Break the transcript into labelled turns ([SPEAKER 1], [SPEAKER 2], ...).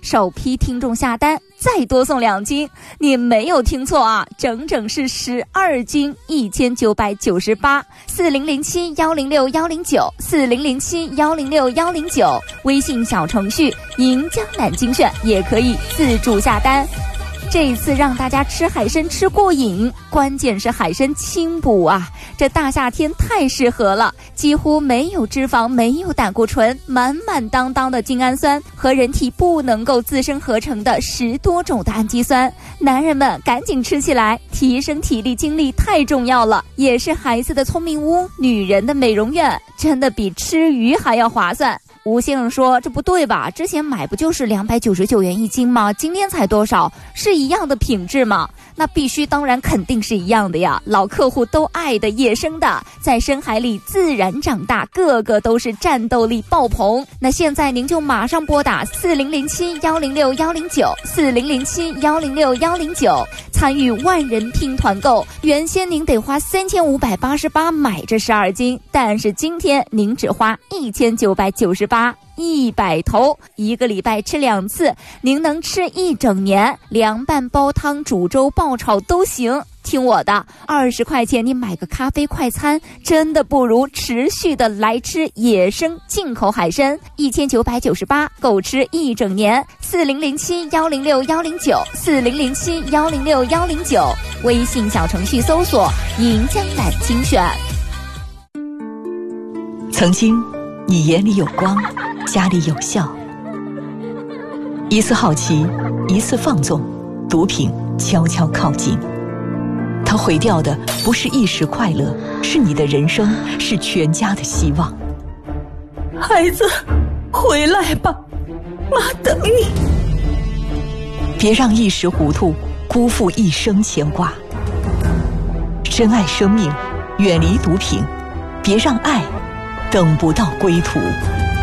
[SPEAKER 1] 首批听众下单再多送2斤，你没有听错啊，整整是12斤，1997-106-109，4007-106-109，微信小程序银江南精选也可以自助下单。这一次让大家吃海参吃过瘾，关键是海参清补啊，这大夏天太适合了，几乎没有脂肪，没有胆固醇，满满当当的精氨酸和人体不能够自身合成的10多种的氨基酸，男人们赶紧吃起来，提升体力精力太重要了，也是孩子的聪明屋，女人的美容院，真的比吃鱼还要划算。吴先生说这不对吧，之前买不就是299元1斤吗？今天才多少？是一样的品质吗？那必须当然肯定是一样的呀，老客户都爱的，野生的，在深海里自然长大，个个都是战斗力爆棚。那现在您就马上拨打4007-106-109，4007-106-109，参与万人拼团购，原先您得花3588买这12斤，但是今天您只花1998，100头，1个礼拜吃2次，您能吃1整年，凉拌煲汤煮粥爆炒都行。听我的，20块钱你买个咖啡快餐，真的不如持续的来吃野生进口海参，1998够吃1整年。4007-106-109，4007-106-109，微信小程序搜索银江南精选。
[SPEAKER 2] 曾经你眼里有光，家里有笑，一次好奇，一次放纵，毒品悄悄靠近，它毁掉的不是一时快乐，是你的人生，是全家的希望。
[SPEAKER 3] 孩子，回来吧，妈等你。
[SPEAKER 2] 别让一时糊涂辜负一生牵挂，珍爱生命，远离毒品，别让爱等不到归途。